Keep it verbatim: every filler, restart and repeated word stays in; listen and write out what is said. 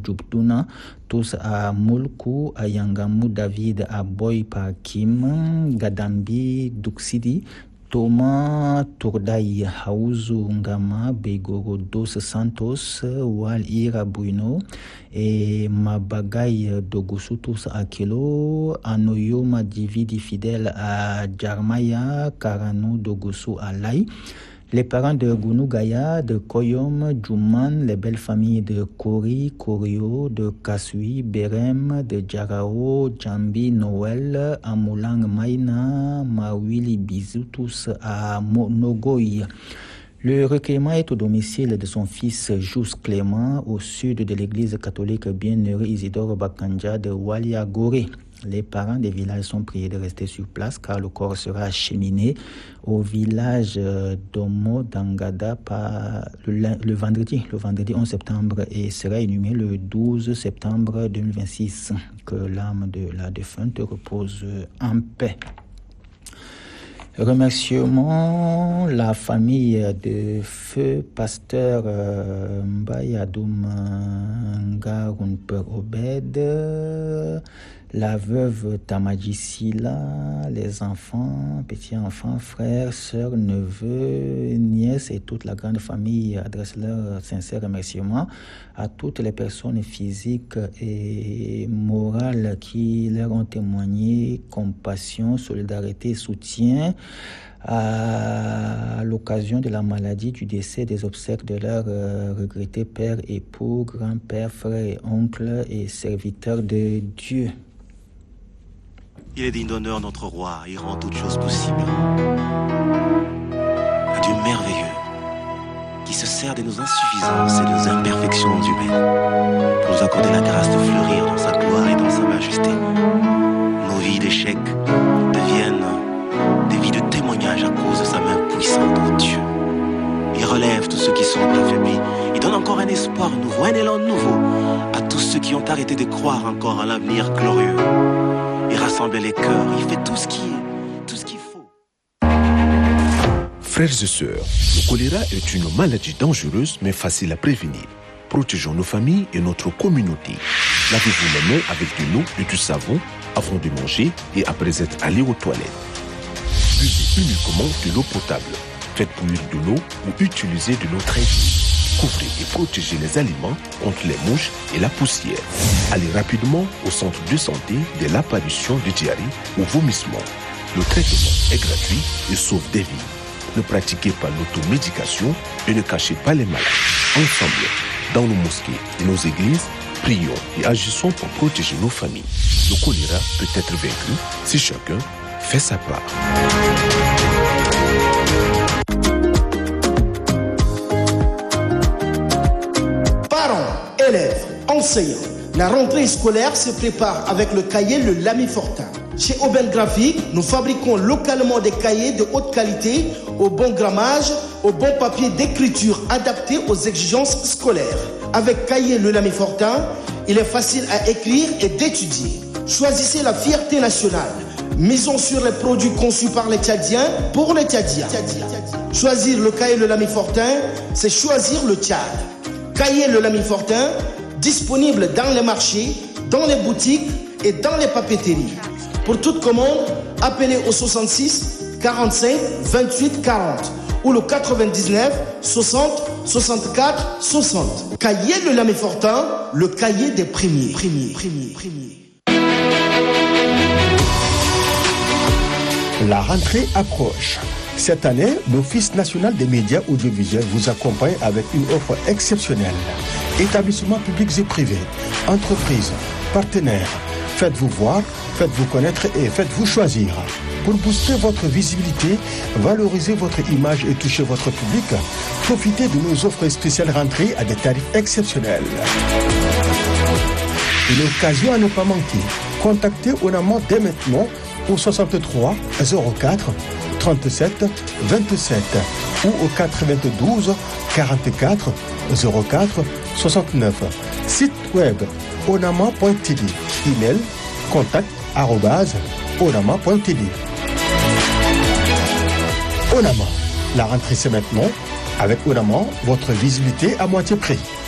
Djoubdouna, tous à Moulkou, à Yangamou David, à Boy Pakim, Gadambi, Duksidi, Thomas Tourdaï, Haouzou Ngama, Begoro Dos Santos, Wal Ira Bruno et Mabagaï Dogosu, tous à Kelo, Anoyoma Dividi fidèle à Djarmaya, Karano Dogosu à Lai. Les parents de Gounou Gaya, de Koyom, Djouman, les belles familles de Kori, Korio, de Kasui, Berem, de Djarao, Djambi, Noël, Amoulang, Maïna, Mawili, Bizou, tous à Monogoy. Le recueillement est au domicile de son fils Jous Clément, au sud de l'église catholique Bienheureux Isidore Bakanja de Waliagoré. Les parents des villages sont priés de rester sur place car le corps sera acheminé au village d'Omo Dangada par le, le vendredi, le vendredi onze septembre et sera inhumé le douze septembre deux mille vingt-six. Que l'âme de la défunte repose en paix. Remerciements la famille de feu pasteur euh, Mbayadoum Ngaroun Père Obed, la veuve Tamadji Sila, les enfants, petits-enfants, frères, sœurs, neveux, nièces et toute la grande famille adressent leurs sincères remerciements à toutes les personnes physiques et morales qui leur ont témoigné compassion, solidarité et soutien à l'occasion de la maladie, du décès, des obsèques de leurs euh, regrettés pères, époux, grands-pères, frères et oncles et serviteurs de Dieu. Il est digne d'honneur, notre roi, il rend toutes choses possibles. Un Dieu merveilleux qui se sert de nos insuffisances et de nos imperfections humaines pour nous accorder la grâce de fleurir dans sa gloire et dans sa majesté. Nos vies d'échecs deviennent des vies de témoignage à cause de sa main puissante, oh Dieu. Il relève tous ceux qui sont affaiblis. Il donne encore un espoir nouveau, un élan nouveau à tous ceux qui ont arrêté de croire encore à l'avenir glorieux. Il rassemble les cœurs, il fait tout ce qui est, tout ce qu'il faut. Frères et sœurs, le choléra est une maladie dangereuse mais facile à prévenir. Protégeons nos familles et notre communauté. Lavez-vous les mains avec de l'eau et du savon avant de manger et après être allé aux toilettes. Buvez uniquement de l'eau potable. Faites bouillir de l'eau ou utilisez de l'eau très douce. Couvrez et protégez les aliments contre les mouches et la poussière. Allez rapidement au centre de santé dès l'apparition de diarrhée ou vomissement. Le traitement est gratuit et sauve des vies. Ne pratiquez pas l'automédication et ne cachez pas les malades. Ensemble, dans nos mosquées et nos églises, prions et agissons pour protéger nos familles. Le choléra peut être vaincu si chacun fait sa part. Élèves, enseignants, la rentrée scolaire se prépare avec le cahier Le Lamy Fortin. Chez Aubaine Graphique, nous fabriquons localement des cahiers de haute qualité, au bon grammage, au bon papier d'écriture adapté aux exigences scolaires. Avec cahier Le Lamy Fortin, il est facile à écrire et d'étudier. Choisissez la fierté nationale. Misons sur les produits conçus par les Tchadiens pour les Tchadiens. Choisir le cahier Le Lamy Fortin, c'est choisir le Tchad. Cahier Le Lamy Fortin, disponible dans les marchés, dans les boutiques et dans les papeteries. Pour toute commande, appelez au soixante-six quarante-cinq vingt-huit quarante ou le quatre-vingt-dix-neuf soixante soixante-quatre soixante. Cahier Le Lamy Fortin, le cahier des premiers. premiers, premiers, premiers. La rentrée approche. Cette année, l'Office national des médias audiovisuels vous accompagne avec une offre exceptionnelle. Établissements publics et privés, entreprises, partenaires, faites-vous voir, faites-vous connaître et faites-vous choisir. Pour booster votre visibilité, valoriser votre image et toucher votre public, profitez de nos offres spéciales rentrées à des tarifs exceptionnels. Une occasion à ne pas manquer. Contactez Onama dès maintenant au soixante-trois zéro quatre trente-sept vingt-sept ou au quatre-vingt-douze quarante-quatre zéro quatre soixante-neuf. Site web onama point t v. Email contact arobase onama point t v. Onama, la rentrée c'est maintenant. Avec Onama, votre visibilité à moitié prix.